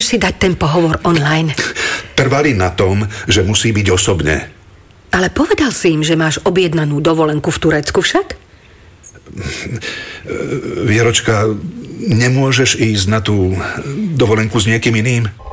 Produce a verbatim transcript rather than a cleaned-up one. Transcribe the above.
si dať ten pohovor online? Trvali na tom, že musí byť osobne. Ale povedal si im, že máš objednanú dovolenku v Turecku však? Vieročka, nemôžeš ísť na tú dovolenku s niekým iným?